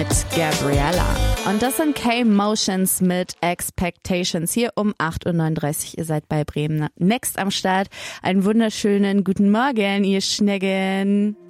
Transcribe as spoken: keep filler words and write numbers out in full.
Gabriella. Und das sind K-Motions mit Expectations hier um acht Uhr neununddreißig. Ihr seid bei Bremen Next am Start. Einen wunderschönen guten Morgen, ihr Schnecken.